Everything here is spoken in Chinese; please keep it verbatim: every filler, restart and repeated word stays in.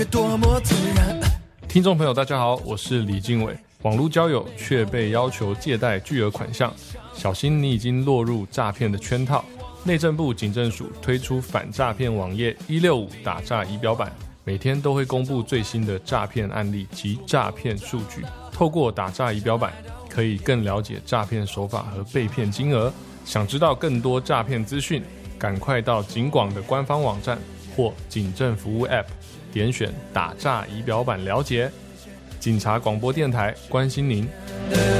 多么自然。 听众朋友大家好，我是李敬伟。网络交友却被要求借贷巨额款项，小心你已经落入诈骗的圈套。内政部警政署推出反诈骗网页一六五打诈仪表板，每天都会公布最新的诈骗案例及诈骗数据。透过打诈仪表板，可以更了解诈骗手法和被骗金额。想知道更多诈骗资讯，赶快到警广的官方网站或警政服务 App 点选打诈仪表板了解。警察广播电台关心您。